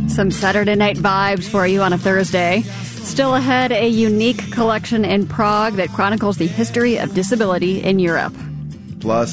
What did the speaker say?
Some Saturday night vibes for you on a Thursday. Still ahead, a unique collection in Prague that chronicles the history of disability in Europe. Plus,